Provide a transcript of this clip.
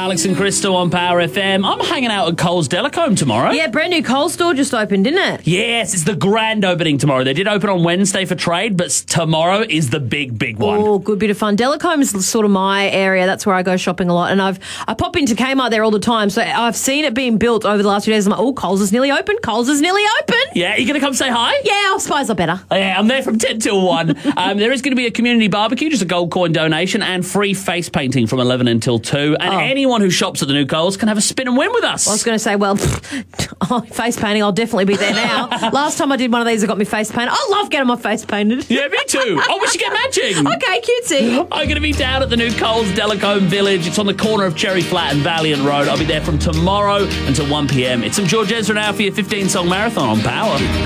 Alex and Crystal on Power FM. I'm hanging out at Coles Delacombe tomorrow. Yeah, brand new Coles store just opened, didn't it? Yes, it's the grand opening tomorrow. They did open on Wednesday for trade, but tomorrow is the big one. Oh, good bit of fun. Delacombe is sort of my area. That's where I go shopping a lot. And I pop into Kmart there all the time. So I've seen it being built over the last few days. I'm like, oh, Coles is nearly open. Coles is nearly open. Yeah, you going to come say hi? Yeah, I suppose I better. Yeah, I'm there from 10 till 1. There is going to be a community barbecue, just a gold coin donation, and free face painting from 11 until 2. And anyone who shops at the new Coles can have a spin and win with us. I was going to say, well, face painting, I'll definitely be there now. Last time I did one of these, I got me face painted. I love getting my face painted. Yeah, me too. Oh, we should get matching. Okay, cutesy. I'm going to be down at the new Coles Delacombe Village. It's on the corner of Cherry Flat and Valiant Road. I'll be there from tomorrow until 1 p.m. It's some George Ezra now for your 15-song marathon on Power.